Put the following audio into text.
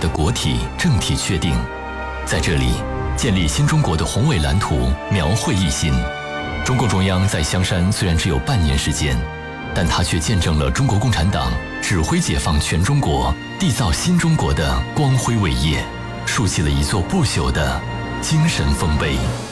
国体正体确定。在这里，建立新中国的宏伟蓝图描绘一新。中共中央在香山虽然只有半年时间，但它却见证了中国共产党指挥解放全中国、缔造新中国的光辉伟业，竖起了一座不朽的精神丰碑。